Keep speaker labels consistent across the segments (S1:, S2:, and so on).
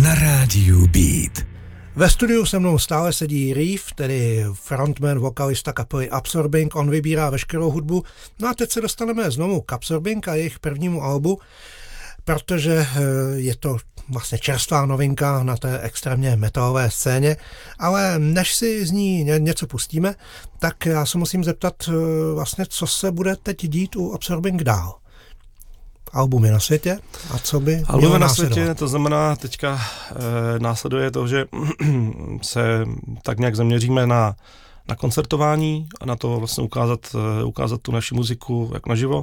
S1: Na rádiu Beat.
S2: Ve studiu se mnou stále sedí Reeve, tedy frontman, vokalista kapely Absorbing. On vybírá veškerou hudbu. No a teď se dostaneme znovu k Absorbing a jejich prvnímu albu, protože je to vlastně čerstvá novinka na té extrémně metalové scéně, ale než si z ní něco pustíme, tak já se musím zeptat vlastně, co se bude teď dít u Absorbing dál. Albumy na světě a co by
S3: albumy na světě, to znamená teďka následuje to, že se tak nějak zaměříme na koncertování a na to vlastně ukázat tu naši muziku jak naživo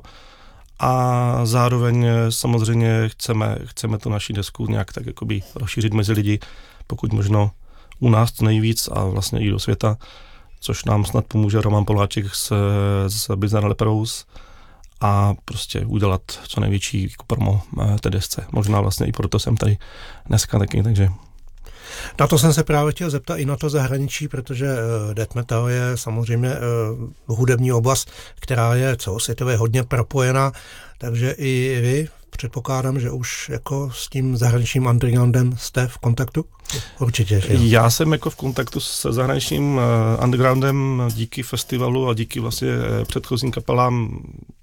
S3: a zároveň samozřejmě chceme tu naši desku nějak tak jakoby rozšířit mezi lidi, pokud možno u nás to nejvíc a vlastně i do světa, což nám snad pomůže Roman Poláček z Bizarre Lepros a prostě udělat co největší promo té desce. Možná vlastně i proto jsem tady dneska taky, takže...
S2: Na to jsem se právě chtěl zeptat i na to zahraničí, protože death metal je samozřejmě hudební oblast, která je celosvětově hodně propojená, takže i vy předpokládám, že už jako s tím zahraničním undergroundem jste v kontaktu? Určitě. Že?
S3: Já jsem jako v kontaktu se zahraničním undergroundem díky festivalu a díky vlastně předchozím kapelám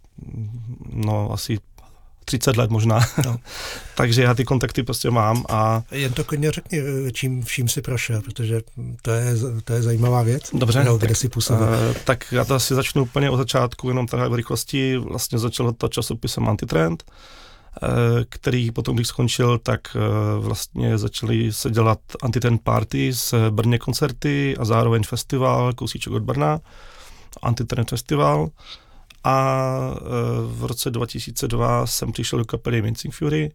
S3: asi 30 let možná. No. Takže já ty kontakty prostě mám a...
S2: Jen to klidně řekni, čím vším si prošel, protože to je zajímavá věc.
S3: Dobře.
S2: Kde si působil.
S3: Tak já to asi začnu úplně od začátku, jenom teda v rychlosti. Vlastně začalo to časopisem Antitrend, který potom, když skončil, tak vlastně začaly se dělat Antitrend Party z Brně koncerty a zároveň festival, kousíček od Brna, Antitrend Festival. A v roce 2002 jsem přišel do kapely Mincing Fury,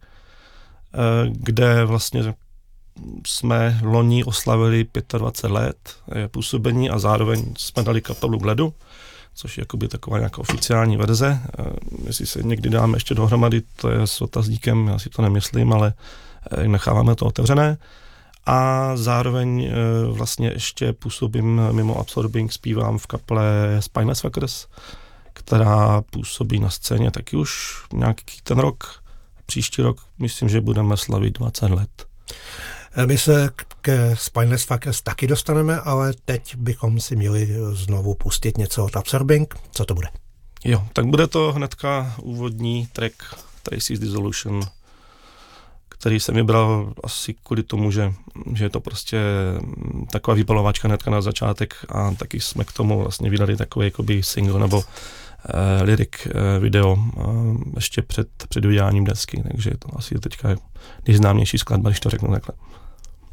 S3: kde vlastně jsme loni oslavili 25 let působení a zároveň jsme dali kapelu k ledu, což je jakoby taková nějaká oficiální verze. Jestli se někdy dáme ještě dohromady, to je s otazníkem, já si to nemyslím, ale necháváme to otevřené. A zároveň vlastně ještě působím mimo Absorbing, zpívám v kapele Spineless Fuckers, která působí na scéně taky už nějaký ten rok. Příští rok myslím, že budeme slavit 20 let.
S2: My se ke Spineless Fuckers taky dostaneme, ale teď bychom si měli znovu pustit něco od Absorbing. Co to bude?
S3: Jo, tak bude to hnedka úvodní track Tracy's Dissolution, který jsem vybral asi kvůli tomu, že je to prostě taková vypalovačka hnedka na začátek a taky jsme k tomu vlastně vydali takový jakoby single nebo lyric video ještě před vydáním desky, takže je to asi teďka nejznámější skladba, když to řeknu takhle.